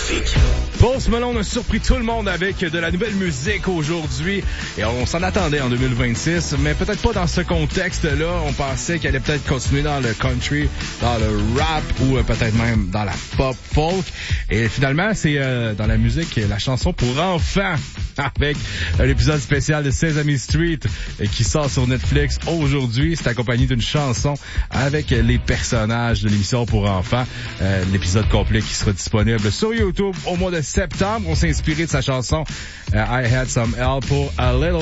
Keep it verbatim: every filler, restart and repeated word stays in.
trafic. Post Malone a surpris tout le monde avec de la nouvelle musique aujourd'hui et on s'en attendait en deux mille vingt-six, mais peut-être pas dans ce contexte-là. On pensait qu'elle allait peut-être continuer dans le country, dans le rap ou euh, peut-être même dans la pop folk. Et finalement, c'est euh, dans la musique, la chanson pour enfants avec euh, l'épisode spécial de Sesame Street euh, qui sort sur Netflix aujourd'hui. C'est accompagné d'une chanson avec les personnages de l'émission pour enfants. Euh, l'épisode complet qui sera disponible sur YouTube au mois de septembre. On s'est inspiré de sa chanson uh, I Had Some Help pour A Little